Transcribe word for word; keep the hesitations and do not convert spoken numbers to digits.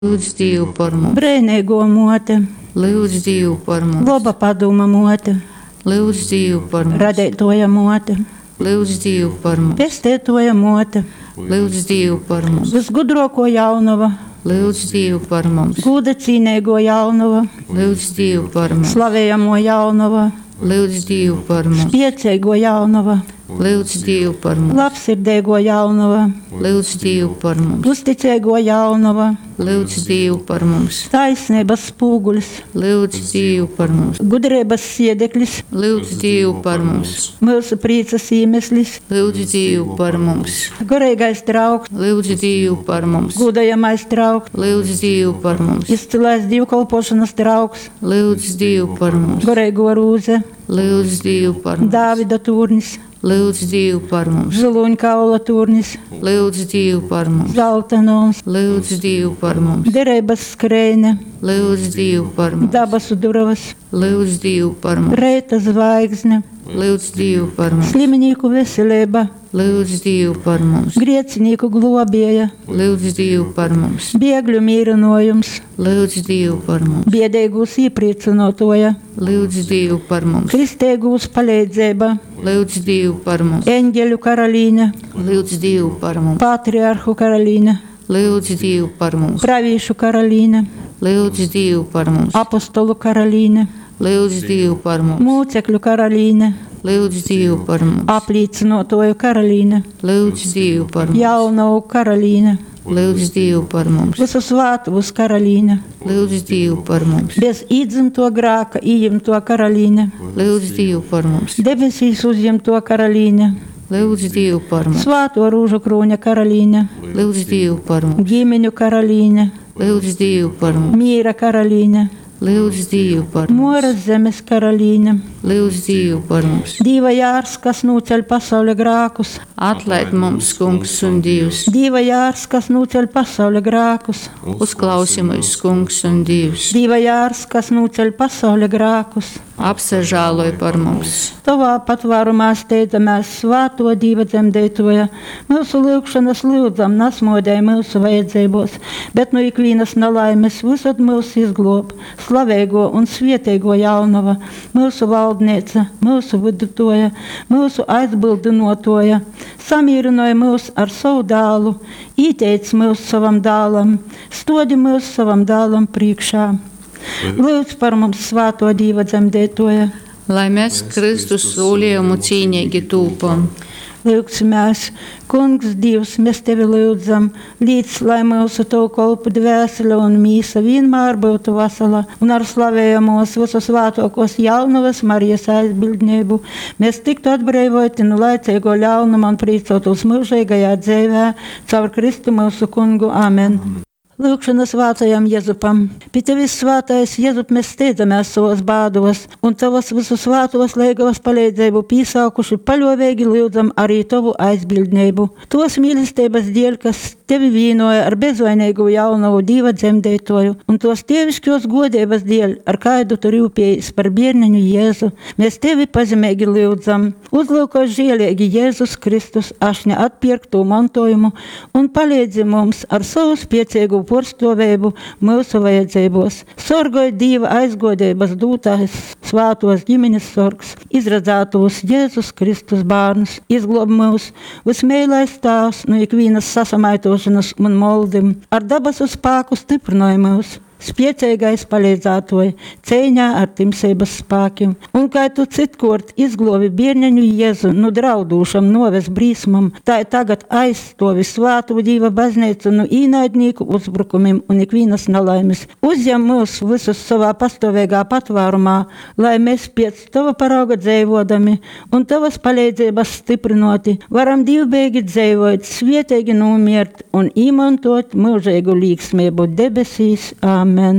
Lūdz Dievu par mums. Brēnīgo mote, Lūdz Dievu par mums. laba padoma mote, Lūdz Dievu par mums. radētoja mote, Lūdz Dievu par mums. pestētoja mote, Lūdz Dievu par mums. visgudroko jaunava, Lūdz Dievu par mums. gūda cīnīgo jaunava, Lūdz Dievu par mums. slavējamo jaunava, Lūdz Dievu par mums. piecīgo jaunava, Lūdz Dievu par mums. labsirdīgo jaunava, Lūdz Dievu par mums. uzticīgo jaunava, Lūdz Dievu par mums. taisnības spūguļs, Lūdz Dievu par mums. gudrības siedeklis, Lūdz Dievu par mums. mūsu priecas iemeslis, Lūdz Dievu par mums. garīgais trauks, Lūdz Dievu par mums. gudējamais trauks, Lūdz Dievu par mums. izcilais divkalpošanas trauks, Lūdz Dievu par mums. garīgo rūze, Lūdz Dievu par mums. Dāvida turnis, Lūdz Dievu par mums. ziloņkaula turnis, Lūdz Dievu par mums. zeltainons, Lūdz Dievu par mums. derības skrējne, Lūdz Dievu par mums. dabasu durvis, Lūdz Dievu par mums. reita zvaigzne, Lūdz Dievu par mums. slimnīku veselība, Lūdz Dievu par mums. griecinīku globēja, Lūdz Dievu par mums. biegļu mīrinojums, Lūdz Dievu par mums. biedēgūs iepriecinotoja, Lūdz Dievu par mums. kristēgūs palīdzība, Lūdz Dievu par mums. eņģeļu karalīne, Lūdz Dievu par mums. patriarhu karalīne, Lūdz Dievu par mums. pravīšu karalīne, Lūdz Dievu par mums. apostolu karalīne, Lūdz Dievu par mums. mūcekļu karalīne, Lūdz Dievu par mums. apliecinotoju karalīne, Lūdz Dievu par mums. jaunavu karalīne, Lūdz Dievu par mums. visu svētuvus karalīne, Lūdz Dievu par mums. bez iedzimto grāka ījimto karalīne, Lūdz Dievu par mums. debesīs uzņemto karalīne, Lūdz Dievu par mums. svāto rūžu krūņa karalīne, Lūdz Dievu par mums. ģimeņu karalīne, Lūdz Dievu par mums. mīra karalīne, Lūdz Dievu par mums. moras zemes karalīne, Lūdz Dievu par mums. Dieva jārs, kas noceļ pasaules grākus, Atlaid mums, Kungs un Dievs. Dieva jārs, kas noceļ pasaules grākus, Uzklausi mūs, Kungs un Dievs. Dieva jārs, kas noceļ pasaules grākus. Apsažāloj par mums. Tavā patvērumā steidzamies svāto Dieva dzemdētoja. Mūsu lūgšanas lūdzam, nasmodēja mūsu vajadzībos, bet no ikvienas nelaimes visad mūs izglob. Slavēgo un svietēgo jaunava, mūsu valdniece, mūsu vidutoja, mūsu aizbildinotoja, samierinoja mūs ar savu dālu, ieteic mūs savam dālam, stodi mūs savam dālam priekšā. Lūdz par mums svāto Dieva dzemdētoja. Lai mēs Kristus solījumu cīnīgi tūpam. Lūgsimies, Kungs, Dievs, mēs tevi lūdzam, līdz lai mūsu to kolpu dvēsele un mīsa vienmēr būtu vesela un ar slavējamos visus svētokos jaunavas Marijas aizbildnību. Mēs tiktu atbrīvoti no laicīgo ļaunuma un priecot uz mūžīgajā dzīvē caur Kristu mūsu Kungu. Amen. Lūkšanas svētajam Jēzupam. Pie tevis svētais Jēzup mēs steidzamies savos bādos, un tavas visu svētos leigavas palīdzību pīsaukuši paļovīgi lūdzam arī tavu aizbildnību. Tos mīlestības dēļ, kas tevi vienoja ar bezvainīgu jaunavu Dieva dzemdētoju, un tos tievišķos godības dēļ, ar kādu tu rūpējies par bērniņu Jēzu, mēs tevi pazemīgi lūdzam. Uzlūko žēlīgi Jēzus Kristus ašņa atpirkto mantojumu un palīdzi mums ar savu spiecīgu porstovēbu mūsu vajadzībos. Sorgoj Dieva aizgodības dūtājs svātos ģimenes sorgs, izradzētos Jēzus Kristus bārnus, izglob mūs, vismēlais tās no ikvienas sasamaitošanas un moldim, ar dabasu spāku stiprinoja mūs. Spiecīgais palīdzētoja cīņā ar timsības spēkiem. Un kā tu citkort izglovi bērniņu Jēzu no draudūšam noves brīsmam, tā tagad aizstovi svātu Dieva baznīcu no īnaidnieku uzbrukumiem un ikvienas nelaimes. Uzņem mūs visus savā pastāvīgā patvērumā, lai mēs pēc tava parauga dzīvodami un tavas palīdzības stiprinoti varam divbēgi dzīvot, svietīgi nomiert un īmantot mūžīgu līgsmību debesīs. Amen.